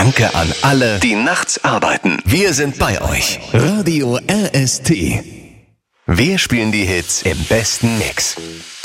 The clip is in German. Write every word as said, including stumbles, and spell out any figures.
Danke an alle, die nachts arbeiten. Wir sind bei euch. Radio R S T. Wir spielen die Hits im besten Mix.